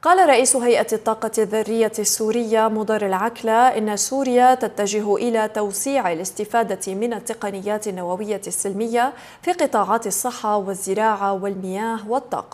قال رئيس هيئة الطاقة الذرية السورية مضر العكلة إن سوريا تتجه إلى توسيع الاستفادة من التقنيات النووية السلمية في قطاعات الصحة والزراعة والمياه والطاقة.